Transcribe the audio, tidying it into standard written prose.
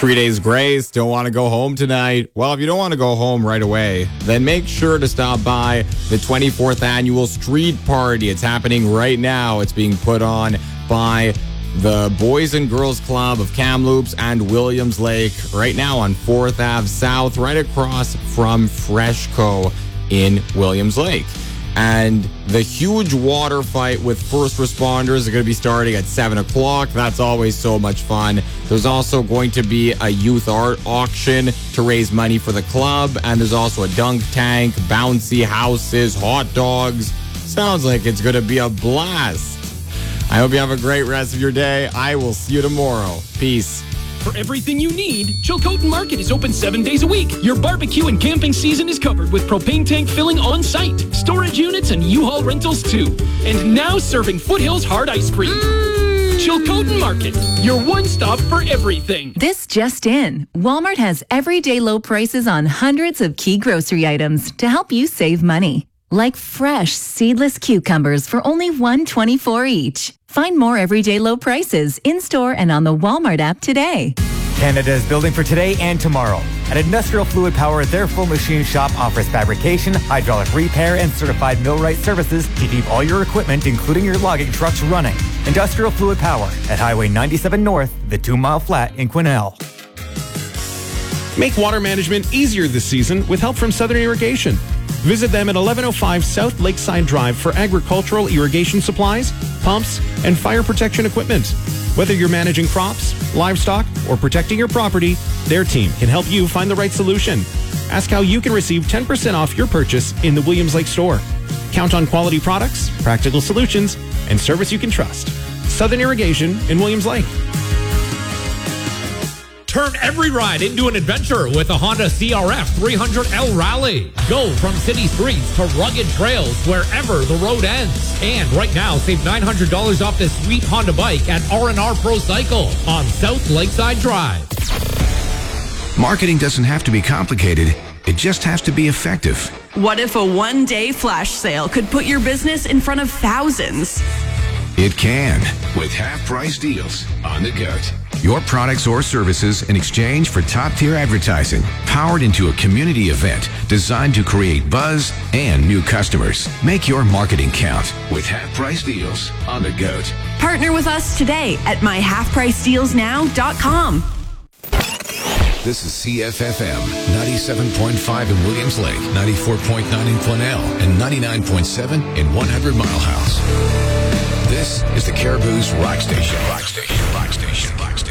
3 days grace. Don't want to go home tonight? Well, if you don't want to go home right away, then make sure to stop by the 24th annual street party. It's happening right now. It's being put on by the Boys and Girls Club of Kamloops and Williams Lake right now on 4th Ave South, right across from Freshco in Williams Lake. And the huge water fight with first responders is going to be starting at 7 o'clock. That's always so much fun. There's also going to be a youth art auction to raise money for the club. And there's also a dunk tank, bouncy houses, hot dogs. Sounds like it's going to be a blast. I hope you have a great rest of your day. I will see you tomorrow. Peace. For everything you need, Chilcotin Market is open 7 days a week. Your barbecue and camping season is covered with propane tank filling on site, storage units, and U-Haul rentals too. And now serving Foothills hard ice cream. Chilcotin Market, your one stop for everything. This just in. Walmart has everyday low prices on hundreds of key grocery items to help you save money. Like fresh, seedless cucumbers for only $1.24 each. Find more everyday low prices in-store and on the Walmart app today. Canada is building for today and tomorrow. At Industrial Fluid Power, their full machine shop offers fabrication, hydraulic repair, and certified millwright services to keep all your equipment, including your logging trucks, running. Industrial Fluid Power at Highway 97 North, the 2 Mile Flat in Quesnel. Make water management easier this season with help from Southern Irrigation. Visit them at 1105 South Lakeside Drive for agricultural irrigation supplies, pumps, and fire protection equipment. Whether you're managing crops, livestock, or protecting your property, their team can help you find the right solution. Ask how you can receive 10% off your purchase in the Williams Lake store. Count on quality products, practical solutions, and service you can trust. Southern Irrigation in Williams Lake. Turn every ride into an adventure with a Honda CRF 300L Rally. Go from city streets to rugged trails wherever the road ends. And right now, save $900 off this sweet Honda bike at R&R Pro Cycle on South Lakeside Drive. Marketing doesn't have to be complicated. It just has to be effective. What if a one-day flash sale could put your business in front of thousands? It can, with half-price deals on the GOAT. Your products or services in exchange for top-tier advertising, powered into a community event designed to create buzz and new customers. Make your marketing count with half-price deals on the GOAT. Partner with us today at myhalfpricedealsnow.com. This is CFFM 97.5 in Williams Lake, 94.9 in Quesnel, and 99.7 in 100 Mile House. This is the Caribou's Rock Station. Rock Station. Rock Station. Rock Station.